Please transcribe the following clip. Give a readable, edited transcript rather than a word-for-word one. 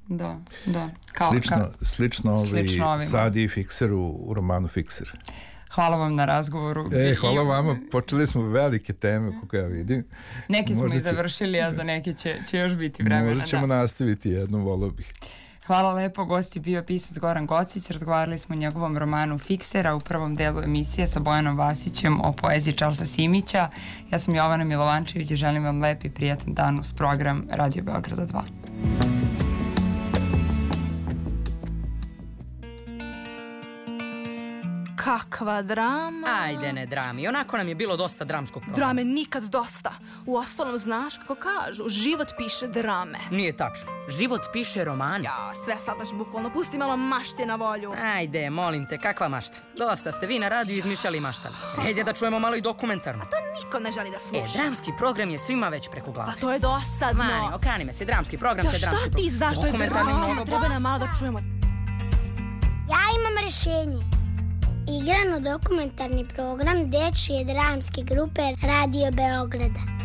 Da. Slično Sadi i Fikser u romanu Fikser. Hvala vam na razgovoru. Hvala vama, počeli smo velike teme, kako ja vidim. Neki smo i završili, a za neke će još biti vremena. Možda ćemo nastaviti jednu, volio bih. Hvala lepo, gost je bio pisac Goran Gocić, razgovarali smo o njegovom romanu Fiksera u prvom delu emisije sa Bojanom Vasićem o poeziji Charlesa Simića. Ja sam Jovana Milovančević i želim vam lep i prijatan dan uz program Radio Beograda 2. Kakva drama. Ajde, ne drami. Onako nam je bilo dosta dramskog programa. Drame nikad dosta. U ostalom, znaš kako kažu, život piše drame. Nije tačno. Život piše romane. Ja, sve shvataš bukvalno. Pusti malo mašte na volju. Ajde, molim te, kakva mašta? Dosta ste vi na radiju izmišljali maštali. Ajde da čujemo malo i dokumentarno. A to niko ne želi da sluša. Dramski program je svima već preko glave. A to je dosadno. Mani, okani me se, dramski program te dramski program. Ja, šta ti znaš što je drama? Treba nam malo da čujemo. Ja imam rešenje. Igrano dokumentarni program dečije dramske grupe Radio Beograda.